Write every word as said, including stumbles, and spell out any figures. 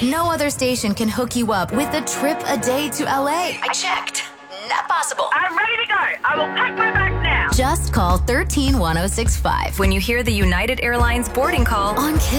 No other station can hook you up with a trip a day to L A. I checked. Not possible. I'm ready to go. I will pack my bags now. Just call one three one oh six five When you hear the United Airlines boarding call on